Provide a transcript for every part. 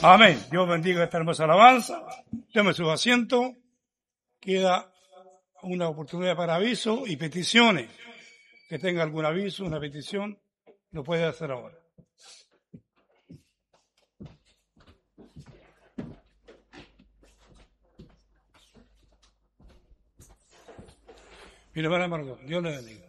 Amén. Dios bendiga esta hermosa alabanza. Tome su asiento. Queda una oportunidad para aviso y peticiones. Que tenga algún aviso, una petición, lo puede hacer ahora. Mi hermana Margot, Dios le bendiga.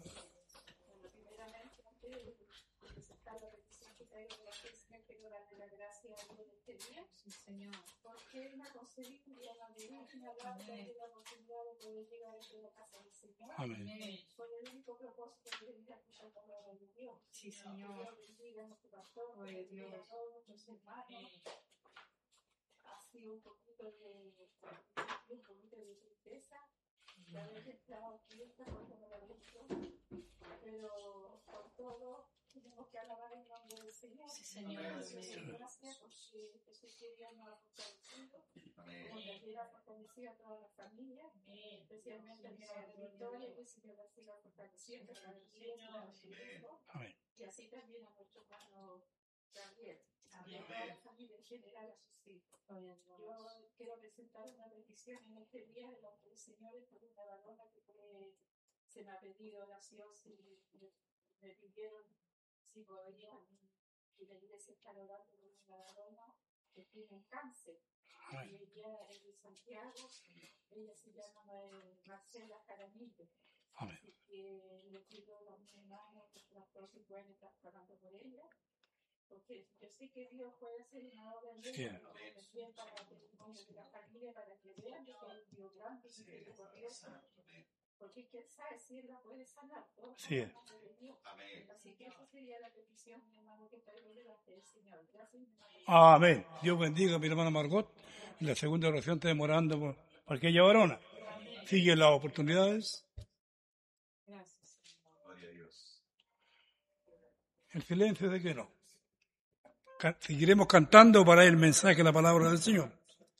Señor, porque Él me ha concedido la oportunidad de poder llegar a la casa del Señor. Amén. Por el único propósito de venir a escuchar la palabra de Dios. Sí, Señor. Dios bendiga a nuestro pastor, bendiga a todos nuestros hermanos. Ha sido un poquito de tristeza de haber entrado aquí esta cosa maravillosa, pero por todo tenemos que alabar el nombre del Señor. Sí, Señor. Gracias porque Jesús quería nos ha fortalecido. Como también ha fortalecido a toda la familia, especialmente a mi hermana Victoria, que el Señor la siga fortaleciendo, a los hijos, y así también a nuestro hermano Gabriel, y a toda la familia en general, a sus hijos. Yo quiero presentar una petición en este día delante del Señor por una varona que se me ha pedido oración, si me pidieron si podría, y la iglesia está orando por una varona que tiene cáncer. Y ella es de Santiago, ella se llama Marcela Jaramillo. Así que le pido a mis hermanos que si pueden estar orando por ella, porque yo sé que Dios puede hacer una obra bien para el testimonio de la familia, para que vean que hay un Dios grande y que por Dios. Porque quién sabe si Él la puede sanar. Sí. Amén. Así que esa sería la petición, mi hermano, que está delante del Señor. Gracias, mi hermano. Amén. Dios bendiga a mi hermana Margot. En la segunda oración está demorando por aquella varona. Sigue las oportunidades. Gracias, Señor. Gloria a Dios. El silencio de que no. Seguiremos cantando para el mensaje de la palabra del Señor.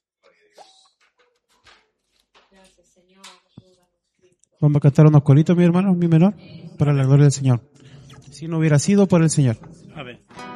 Gracias, Señor. Vamos a cantar unos coritos, mi hermano, mi menor, para la gloria del Señor. Si no hubiera sido por el Señor. Amén.